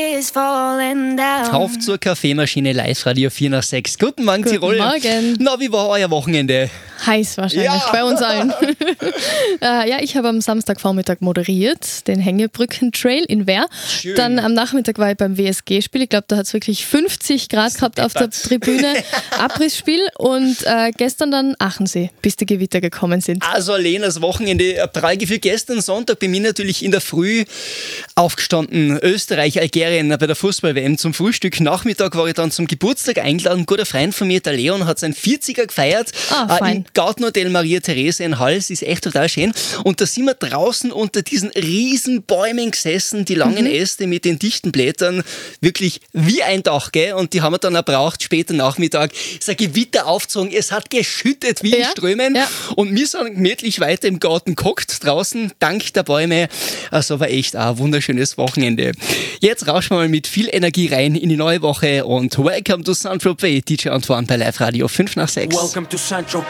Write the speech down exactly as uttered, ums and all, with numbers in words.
Auf zur Kaffeemaschine, Live-Radio vier nach sechs. Guten Morgen, Guten Tirol. Morgen. Na, wie war euer Wochenende? Heiß wahrscheinlich, Ja. bei uns allen. äh, ja, ich habe am Samstagvormittag moderiert, den Hängebrücken-Trail in Wehr. Schön. Dann am Nachmittag war ich beim W S G-Spiel. Ich glaube, da hat es wirklich fünfzig Grad gehabt auf der Tribüne. Abrissspiel. Und äh, gestern dann Achensee, bis die Gewitter gekommen sind. Also allein das Wochenende prall gefühlt. Gestern Sonntag bei mir natürlich in der Früh aufgestanden. Österreich, Algerien bei der Fußball-W M zum Frühstück. Nachmittag war ich dann zum Geburtstag eingeladen. Ein guter Freund von mir, der Leon, hat seinen vierziger gefeiert. Ah, äh, fein. Im Gartenhotel Maria Therese in Hals. Ist echt total schön. Und da sind wir draußen unter diesen riesen Bäumen gesessen, die langen Mhm. Äste mit den dichten Blättern. Wirklich wie ein Dach, gell? Und die haben wir dann auch braucht, später Nachmittag. Es ist ein Gewitter aufgezogen. Es hat geschüttet wie in Ja, Strömen. ja. Und wir sind gemütlich weiter im Garten gehockt, draußen, dank der Bäume. Also war echt ein wunderschönes Wochenende. Jetzt rauschen wir mal mit viel Energie rein in die neue Woche und welcome to Central Bay. D J Antoine bei Live Radio fünf nach sechs. Welcome to Central